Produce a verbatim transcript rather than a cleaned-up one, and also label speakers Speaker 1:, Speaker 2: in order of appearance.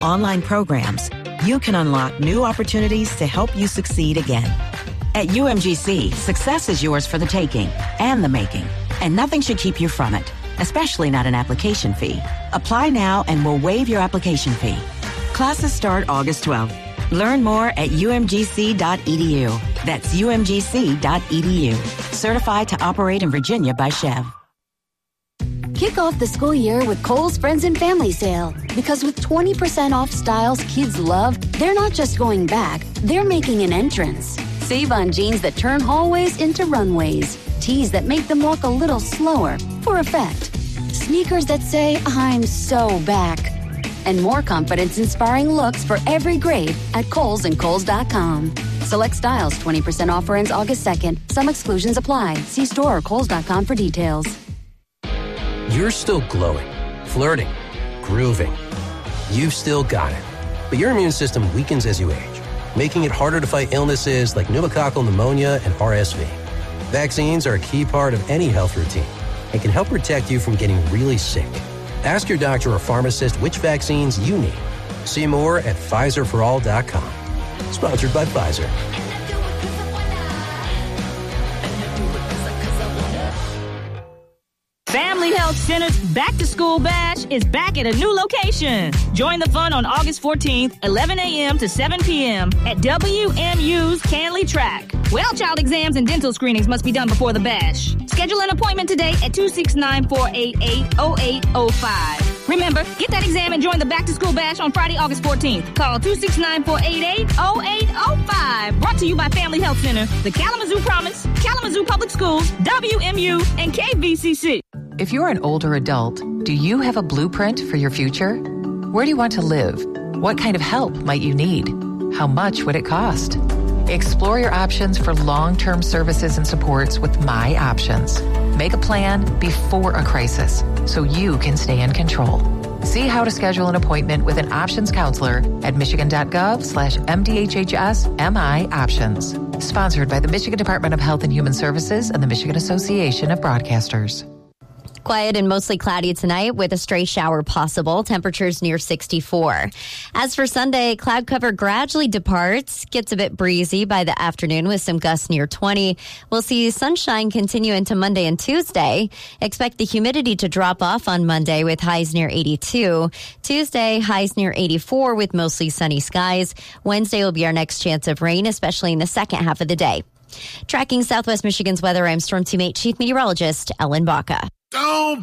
Speaker 1: online programs, you can unlock new opportunities to help you succeed again. At U M G C, success is yours for the taking and the making, and nothing should keep you from it, especially not an application fee. Apply now and we'll waive your application fee. Classes start August twelfth. Learn more at U M G C dot E D U. That's U M G C dot E D U. Certified to operate in Virginia by Chev.
Speaker 2: Kick off the school year with Kohl's Friends and Family Sale. Because with twenty percent off styles kids love, they're not just going back, they're making an entrance. Save on jeans that turn hallways into runways. Tees that make them walk a little slower, for effect. Sneakers that say, I'm so back. And more confidence-inspiring looks for every grade at Kohl's and Kohl's dot com. Select styles, twenty percent offer ends August second. Some exclusions apply. See store or Kohl's dot com for details.
Speaker 3: You're still glowing, flirting, grooving. You've still got it. But your immune system weakens as you age, making it harder to fight illnesses like pneumococcal pneumonia and R S V. Vaccines are a key part of any health routine and can help protect you from getting really sick. Ask your doctor or pharmacist which vaccines you need. See more at Pfizer for all dot com. Sponsored by Pfizer.
Speaker 4: Family Health Center's Back to School Bash is back at a new location. Join the fun on August fourteenth, eleven a.m. to seven p.m. at W M U's Canley Track. Well, child exams and dental screenings must be done before the bash. Schedule an appointment today at two six nine, four eight eight, zero eight zero five. Remember, get that exam and join the Back to School Bash on Friday, August fourteenth. Call two six nine, four eight eight, zero eight zero five. Brought to you by Family Health Center, the Kalamazoo Promise, Kalamazoo Public Schools, W M U, and K V C C.
Speaker 5: If you're an older adult, do you have a blueprint for your future? Where do you want to live? What kind of help might you need? How much would it cost? Explore your options for long-term services and supports with My Options. Make a plan before a crisis so you can stay in control. See how to schedule an appointment with an options counselor at michigan.gov slash MDHHS MI Options. Sponsored by the Michigan Department of Health and Human Services and the Michigan Association of Broadcasters.
Speaker 6: Quiet and mostly cloudy tonight with a stray shower possible. Temperatures near sixty-four. As for Sunday, cloud cover gradually departs. Gets a bit breezy by the afternoon with some gusts near twenty. We'll see sunshine continue into Monday and Tuesday. Expect the humidity to drop off on Monday with highs near eighty-two. Tuesday, highs near eighty-four with mostly sunny skies. Wednesday will be our next chance of rain, especially in the second half of the day. Tracking Southwest Michigan's weather, I'm Storm Team eight Chief Meteorologist Ellen Baca.
Speaker 7: Don't